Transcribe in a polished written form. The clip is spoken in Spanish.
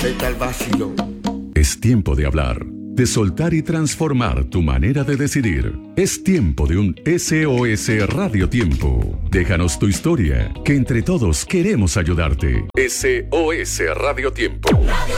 acepta el vacilo. Es tiempo de hablar, de soltar y transformar tu manera de decidir. Es tiempo de un SOS Radio Tiempo. Déjanos tu historia, que entre todos queremos ayudarte. SOS Radio Tiempo.